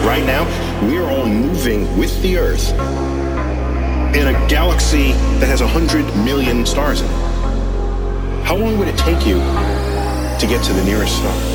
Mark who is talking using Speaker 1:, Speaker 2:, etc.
Speaker 1: right now, we are all moving with the Earth in a galaxy that has 100 million stars in it. How long would it take you to get to the nearest star?